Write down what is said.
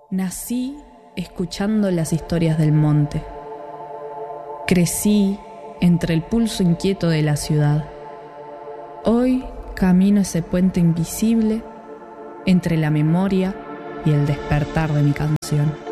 Nací escuchando las historias del monte. Crecí entre el pulso inquieto de la ciudad. Hoy camino ese puente invisible entre la memoria y el despertar de mi canción.